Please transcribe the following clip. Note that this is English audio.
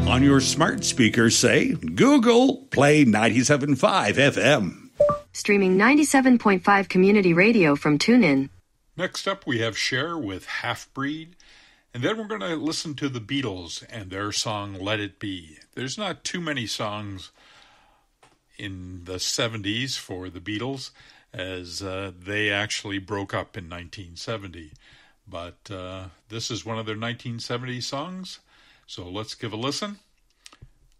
On your smart speaker, say, Google, play 97.5 FM. Streaming 97.5 community radio from TuneIn. Next up, we have Cher with Half Breed. And then we're going to listen to the Beatles and their song Let It Be. There's not too many songs in the 70s for the Beatles, as they actually broke up in 1970. But this is one of their 1970 songs, so let's give a listen.